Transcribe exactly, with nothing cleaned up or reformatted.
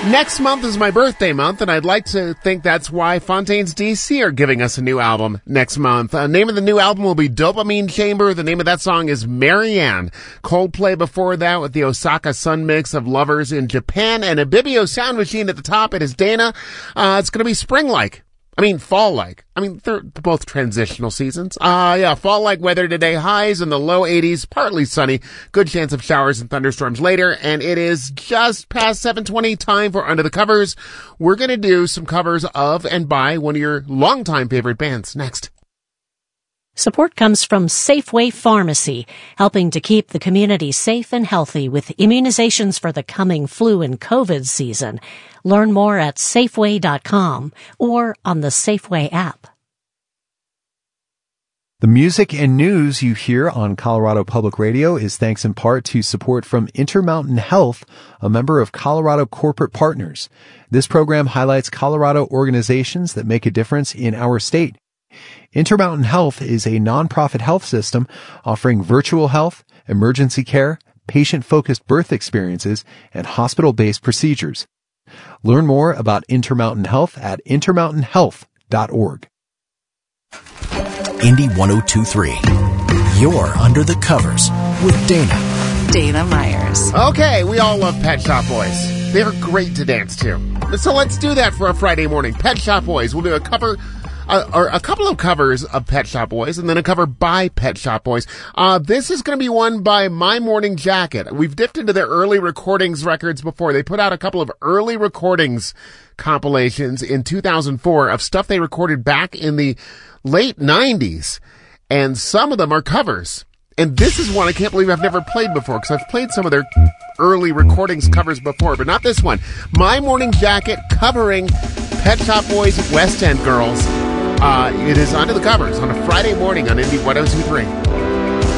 Next month is my birthday month, and I'd like to think that's why Fontaines D C are giving us a new album next month. The uh, name of the new album will be Dopamine Chamber. The name of that song is Marianne. Coldplay before that with the Osaka Sun mix of Lovers in Japan, and a Bibio Sound Machine at the top. It is Dana. Uh, it's going to be spring-like. I mean, fall-like. I mean, they're both transitional seasons. Ah, uh, yeah, fall-like weather today. Highs in the low eighties, partly sunny. Good chance of showers and thunderstorms later. And it is just past seven twenty, time for Under the Covers. We're going to do some covers of and by one of your longtime favorite bands. Next. Support comes from Safeway Pharmacy, helping to keep the community safe and healthy with immunizations for the coming flu and COVID season. Learn more at Safeway dot com or on the Safeway app. The music and news you hear on Colorado Public Radio is thanks in part to support from Intermountain Health, a member of Colorado Corporate Partners. This program highlights Colorado organizations that make a difference in our state. Intermountain Health is a nonprofit health system offering virtual health, emergency care, patient-focused birth experiences, and hospital-based procedures. Learn more about Intermountain Health at intermountain health dot org. Indy one oh two point three. You're Under the Covers with Dana. Dana Myers. Okay, we all love Pet Shop Boys. They're great to dance to. So let's do that for a Friday morning. Pet Shop Boys. We'll do a cover... Uh, or a couple of covers of Pet Shop Boys, and then a cover by Pet Shop Boys. Uh, this is going to be one by My Morning Jacket. We've dipped into their early recordings records before. They put out a couple of early recordings compilations in two thousand four of stuff they recorded back in the late nineties, and some of them are covers. And this is one I can't believe I've never played before, because I've played some of their early recordings covers before, but not this one. My Morning Jacket covering Pet Shop Boys' West End Girls. Uh, it is Under the Covers on a Friday morning on Indy one oh two point three.